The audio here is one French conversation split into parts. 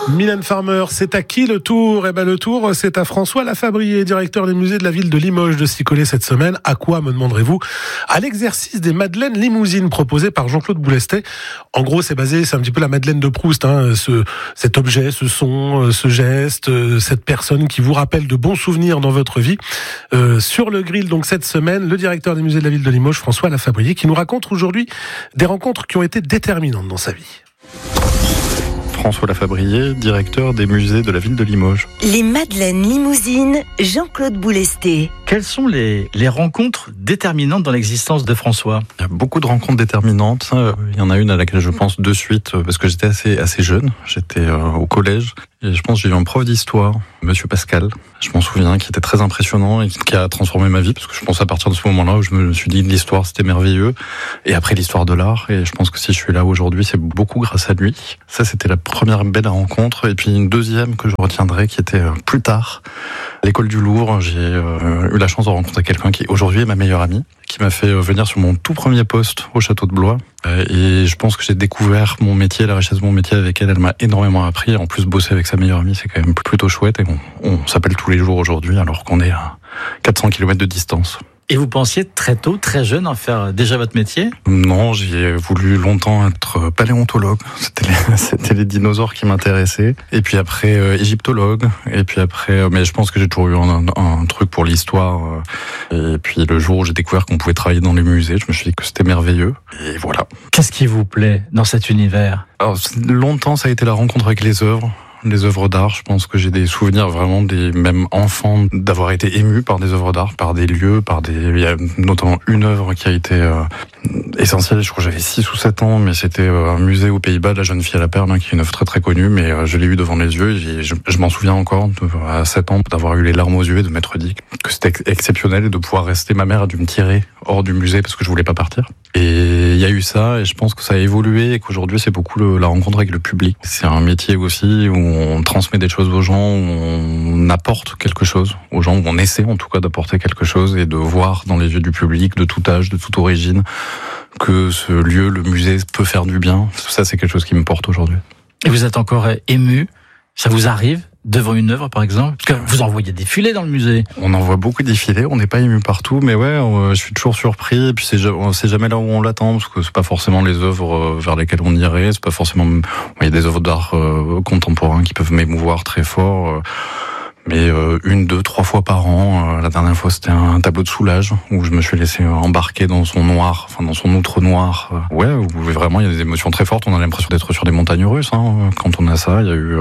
Mylène Farmer, c'est à qui le tour ? Eh ben le tour, c'est à François Lafabrié, directeur des musées de la ville de Limoges, de s'y coller cette semaine. À quoi, me demanderez-vous ? À l'exercice des Madeleines limousines proposé par Jean-Claude Boulestet. En gros, c'est un petit peu la Madeleine de Proust, cet objet, ce son, ce geste, cette personne qui vous rappelle de bons souvenirs dans votre vie. Sur le grill, donc cette semaine, le directeur des musées de la ville de Limoges, François Lafabrié, qui nous raconte aujourd'hui des rencontres qui ont été déterminantes dans sa vie. François Lafabrié, directeur des musées de la ville de Limoges. Les Madeleines limousines, Jean-Claude Boulestet. Quelles sont les rencontres déterminantes dans l'existence de François ? Il y a beaucoup de rencontres déterminantes. Il y en a une à laquelle je pense de suite parce que j'étais assez jeune. J'étais au collège et je pense que j'ai eu un prof d'histoire, Monsieur Pascal. Je m'en souviens, qui était très impressionnant et qui a transformé ma vie parce que je pense à partir de ce moment-là où je me suis dit l'histoire c'était merveilleux. Et après l'histoire de l'art. Et je pense que si je suis là aujourd'hui, c'est beaucoup grâce à lui. Ça, c'était la première belle rencontre. Et puis une deuxième que je retiendrai qui était plus tard. À l'école du Louvre, j'ai eu la chance de rencontrer quelqu'un qui aujourd'hui est ma meilleure amie, qui m'a fait venir sur mon tout premier poste au château de Blois. Et je pense que j'ai découvert mon métier, la richesse de mon métier avec elle. Elle m'a énormément appris. En plus, bosser avec sa meilleure amie, c'est quand même plutôt chouette. Et on s'appelle tous les jours aujourd'hui, alors qu'on est à 400 km de distance. Et vous pensiez très tôt, très jeune, en faire déjà votre métier ? Non, j'ai voulu longtemps être paléontologue. C'était les dinosaures qui m'intéressaient. Et puis après, égyptologue. Et puis après, mais je pense que j'ai toujours eu un truc pour l'histoire. Et puis le jour où j'ai découvert qu'on pouvait travailler dans les musées, je me suis dit que c'était merveilleux. Et voilà. Qu'est-ce qui vous plaît dans cet univers ? Alors, longtemps, ça a été la rencontre avec les œuvres d'art. Je pense que j'ai des souvenirs vraiment même enfants d'avoir été ému par des œuvres d'art, par des lieux, il y a notamment une œuvre qui a été essentielle. Je crois que j'avais 6 ou 7 ans, mais c'était un musée aux Pays-Bas, La Jeune Fille à la Perle, qui est une œuvre très très connue, mais je l'ai eu devant les yeux et je m'en souviens encore à 7 ans d'avoir eu les larmes aux yeux et de m'être dit que c'était exceptionnel et de pouvoir rester. Ma mère a dû me tirer hors du musée parce que je voulais pas partir. Et il y a eu ça et je pense que ça a évolué et qu'aujourd'hui c'est beaucoup la rencontre avec le public. C'est un métier aussi où on transmet des choses aux gens, où on apporte quelque chose aux gens, où on essaie en tout cas d'apporter quelque chose et de voir dans les yeux du public de tout âge, de toute origine, que ce lieu, le musée, peut faire du bien. Ça, c'est quelque chose qui me porte aujourd'hui. Et vous êtes encore ému ? Ça vous arrive devant une œuvre, par exemple ? Parce que vous en voyez défiler dans le musée. On en voit beaucoup défiler, on n'est pas ému partout, mais ouais, je suis toujours surpris. Et puis c'est jamais là où on l'attend, parce que c'est pas forcément les œuvres vers lesquelles on irait. C'est pas forcément. Il y a des œuvres d'art contemporains qui peuvent m'émouvoir très fort. Mais 1, 2, 3 fois par an. La dernière fois, c'était un tableau de Soulages où je me suis laissé embarquer dans son noir, dans son outre noir. Ouais, où vraiment il y a des émotions très fortes. On a l'impression d'être sur des montagnes russes quand on a ça. Il y a eu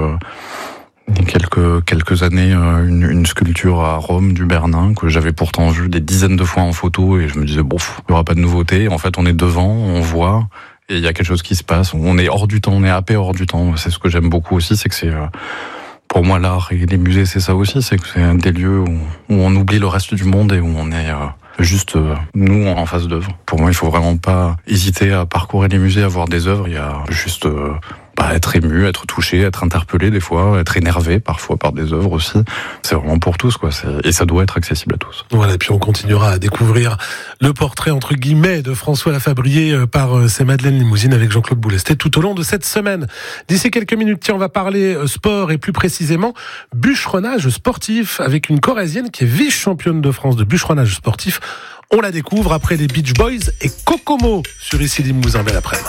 quelques années une sculpture à Rome du Bernin que j'avais pourtant vu des dizaines de fois en photo et je me disais il y aura pas de nouveauté. En fait, on est devant, on voit. Et il y a quelque chose qui se passe. On est hors du temps, on est happé hors du temps. C'est ce que j'aime beaucoup aussi, c'est que c'est pour moi, l'art et les musées, c'est ça aussi, c'est que c'est un des lieux où on oublie le reste du monde et où on est juste nous en face d'œuvres. Pour moi, il faut vraiment pas hésiter à parcourir les musées, à voir des œuvres. Il y a juste être ému, être touché, être interpellé des fois, être énervé parfois par des œuvres aussi. C'est vraiment pour tous, quoi. Et ça doit être accessible à tous. Voilà, et puis on continuera à découvrir le portrait entre guillemets de François Lafabrié par ses Madeleines limousines avec Jean-Claude Boulestet tout au long de cette semaine. D'ici quelques minutes, on va parler sport et plus précisément bûcheronnage sportif avec une Corrézienne qui est vice-championne de France de bûcheronnage sportif. On la découvre après les Beach Boys et Kokomo sur Ici Limousin. Belle après-midi.